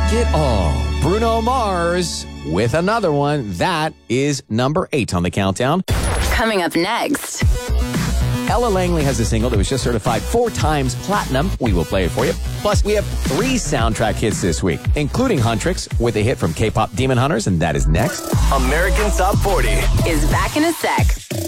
It All. Bruno Mars with another one. That is number 8 on the countdown. Coming up next. Ella Langley has a single that was just certified 4 times platinum. We will play it for you. Plus, we have 3 soundtrack hits this week, including Huntrix with a hit from K-pop Demon Hunters, and that is next. American Top 40 is back in a sec.